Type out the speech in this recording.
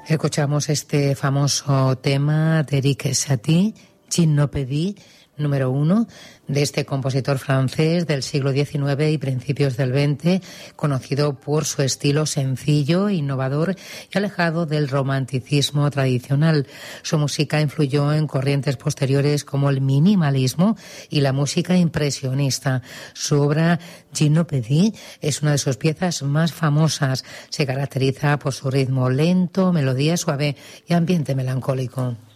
Escuchamos este famoso tema de Erik Satie, Gymnopédie, número 1, de este compositor francés del siglo XIX y principios del XX, conocido por su estilo sencillo, innovador y alejado del romanticismo tradicional. Su música influyó en corrientes posteriores como el minimalismo y la música impresionista. Su obra Gymnopédie es una de sus piezas más famosas. Se caracteriza por su ritmo lento, melodía suave y ambiente melancólico.